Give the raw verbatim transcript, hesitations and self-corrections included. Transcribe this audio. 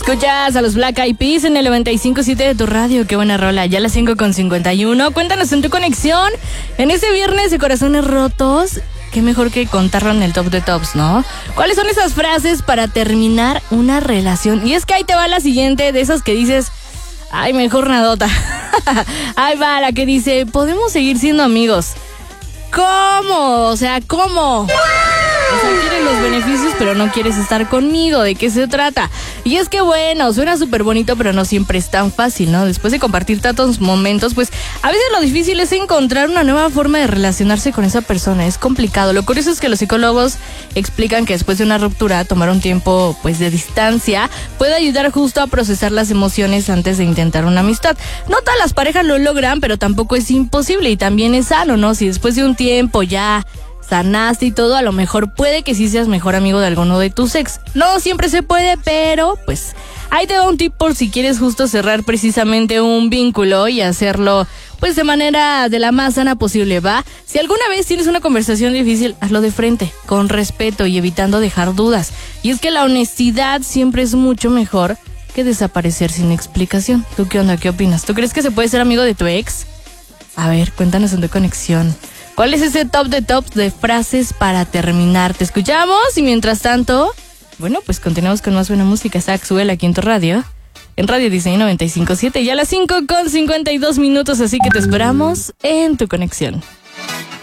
Escuchas a los Black Eyed Peas en el noventa y cinco punto siete de tu radio. Qué buena rola, ya las cinco con cincuenta y uno. Cuéntanos en tu conexión en este viernes de corazones rotos. Qué mejor que contarlo en el top de tops, ¿no? ¿Cuáles son esas frases para terminar una relación? Y es que ahí te va la siguiente, de esas que dices, ay, mejor nadota. Ahí va la que dice, podemos seguir siendo amigos. ¿Cómo? O sea, ¿cómo? O sea, quieres los beneficios, pero no quieres estar conmigo. ¿De qué se trata? Y es que bueno, suena súper bonito, pero no siempre es tan fácil, ¿no? Después de compartir tantos momentos, pues a veces lo difícil es encontrar una nueva forma de relacionarse con esa persona. Es complicado. Lo curioso es que los psicólogos explican que después de una ruptura, tomar un tiempo pues de distancia puede ayudar justo a procesar las emociones antes de intentar una amistad. No todas las parejas lo logran, pero tampoco es imposible y también es sano, ¿no? Si después de un tiempo ya sanaste y todo, a lo mejor puede que sí seas mejor amigo de alguno de tus ex. No siempre se puede, pero pues ahí te da un tip por si quieres justo cerrar precisamente un vínculo y hacerlo pues de manera de la más sana posible, ¿va? Si alguna vez tienes una conversación difícil, hazlo de frente, con respeto y evitando dejar dudas. Y es que la honestidad siempre es mucho mejor que desaparecer sin explicación. ¿Tú qué onda? ¿Qué opinas? ¿Tú crees que se puede ser amigo de tu ex? A ver, cuéntanos en tu conexión. ¿Cuál es ese top de tops de frases para terminar? Te escuchamos y mientras tanto, bueno, pues continuamos con más buena música. Está Axuel aquí en tu radio, en Radio Disney noventa y cinco punto siete, ya a las cinco con cincuenta y dos minutos, así que te esperamos en tu conexión.